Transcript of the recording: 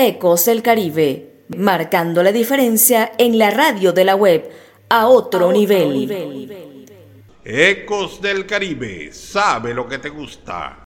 Ecos del Caribe, marcando la diferencia en la radio de la web a otro nivel. Ecos del Caribe, sabe lo que te gusta.